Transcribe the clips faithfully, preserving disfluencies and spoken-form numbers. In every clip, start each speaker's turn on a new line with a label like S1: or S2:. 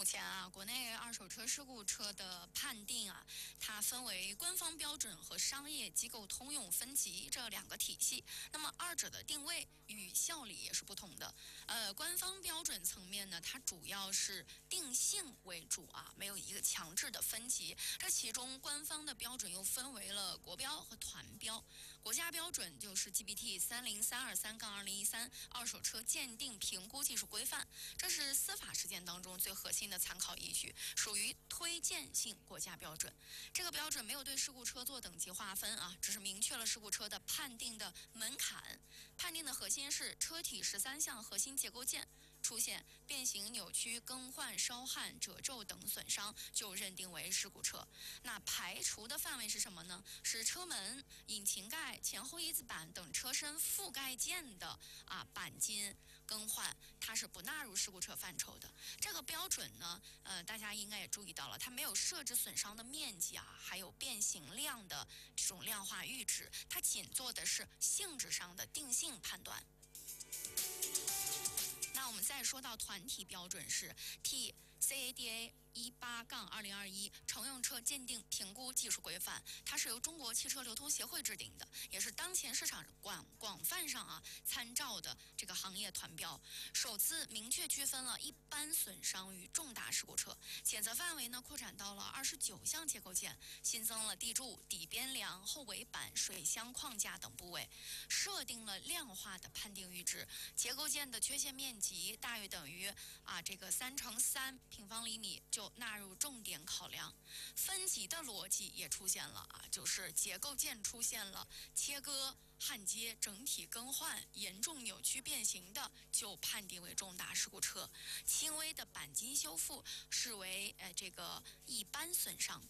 S1: 前啊，国内二手车事故车的判定啊，它分为官方标准和商业机构通用分级这两个体系。那么二者的定位与效力也是不同的。呃，官方标准层面呢，它主要是定性为主啊，没有一个强制的分级。这其中官方的标准又分为了国标和团标。国家标准就是 G B T 三零三二三杠二零一三二手车鉴定评估技术规范，这是司法实践当中最核心的参考依据，属于推荐性国家标准。这个标准没有对事故车做等级划分啊，只是明确了事故车的判定的门槛。判定的核心是车体十三项核心结构件出现变形、扭曲、更换、烧焊、褶皱等损伤，就认定为事故车。那排除的范围是什么呢？是车门、引擎盖、前后翼子板等车身覆盖件的啊钣金更换，它是不纳入事故车范畴的。这个标准呢，呃，大家应该也注意到了，它没有设置损伤的面积啊，还有变形量的这种量化阈值，它仅做的是性质上的定性判断。那我们再说到团体标准是 T C A D A 一八杠二零二一乘用车鉴定评估技术规范，它是由中国汽车流通协会制定的，也是当前市场广广泛上啊参照的这个行业团标，首次明确区分了一般损伤与重大事故车，检测范围呢扩展到了二十九项结构件，新增了地柱、底边梁、后尾板、水箱框架等部位，设定了量化的判定阈值，结构件的缺陷面积大约等于啊这个三乘三平方厘米，就纳入重点考量。分级的逻辑也出现了啊，就是结构件出现了切割、焊接、整体更换、严重扭曲变形的，就判定为重大事故车；轻微的钣金修复视为呃这个一般损伤。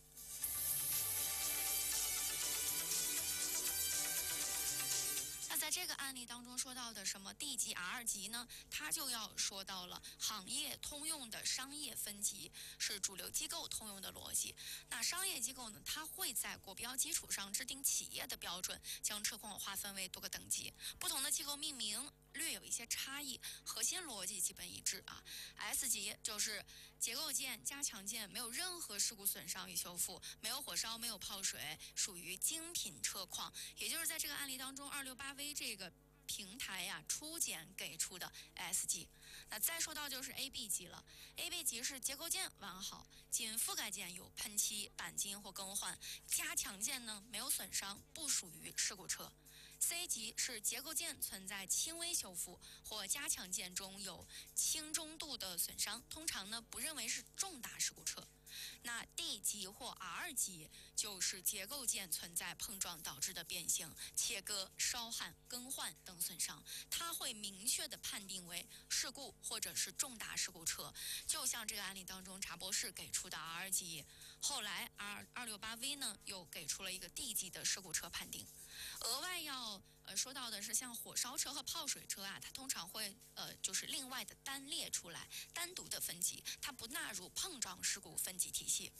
S1: 那在这个案例当中说到的什么 D 级、R 级呢？它就要说到了行业通用的商业分级，是主流机构通用的逻辑。那商业机构呢，它会在国标基础上制定企业的标准，将车况划分为多个等级，不同的机构命名略有一些差异，核心逻辑基本一致啊。S 级就是结构件、加强件没有任何事故损伤与修复，没有火烧，没有泡水，属于精品车况，也就是在这个案例当中，二六八 V 这个平台呀、啊、初检给出的 S 级。那再说到就是 A B 级了 ，A B 级是结构件完好，仅覆盖件有喷漆、钣金或更换，加强件呢没有损伤，不属于事故车。C 级是结构件存在轻微修复或加强件中有轻中度的损伤，通常呢不认为是重大事故车。那 D 级或 R 级就是结构件存在碰撞导致的变形、切割、烧焊、更换等损伤，它会明确的判定为事故或者是重大事故车。就像这个案例当中查博士给出的 R 级，后来 R 二六八 V 呢又给出了一个 D 级的事故车判定。额外要呃说到的是，像火烧车和泡水车啊，它通常会呃就是另外的单列出来，单独的分级，它不纳入碰撞事故分级体系。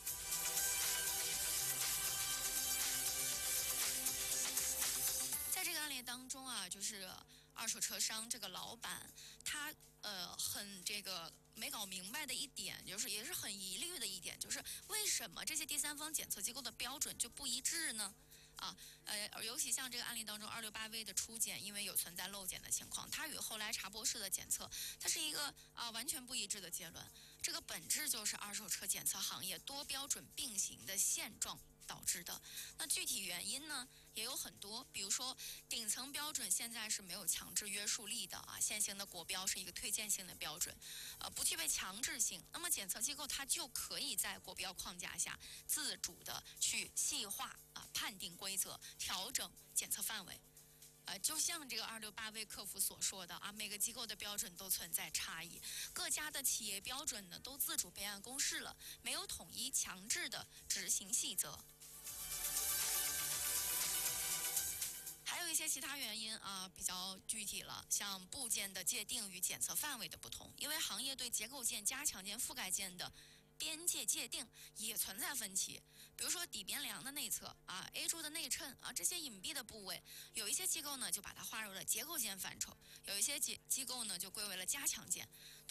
S1: 在这个案例当中啊，就是二手车商这个老板，他呃很这个没搞明白的一点，就是也是很疑虑的一点，就是为什么这些第三方检测机构的标准就不一致呢？啊，呃，尤其像这个案例当中，二六八 V 的初检，因为有存在漏检的情况，它与后来查博士的检测，它是一个啊完全不一致的结论。这个本质就是二手车检测行业多标准并行的现状导致的。那具体原因呢，也有很多，比如说顶层标准现在是没有强制约束力的啊，现行的国标是一个推荐性的标准，呃，不具备强制性。那么检测机构它就可以在国标框架下自主的去细化啊判定规则，调整检测范围。呃，就像这个二六八 V 客服所说的啊，每个机构的标准都存在差异，各家的企业标准呢都自主备案公示了，没有统一强制的执行细则。还有一些其他原因啊，比较具体了，像部件的界定与检测范围的不同，因为行业对结构件、加强件、覆盖件的边界界定也存在分歧。比如说底边梁的内侧啊 ，A 柱的内衬啊，这些隐蔽的部位，有一些机构呢就把它划入了结构件范畴，有一些机机构呢就归为了加强件。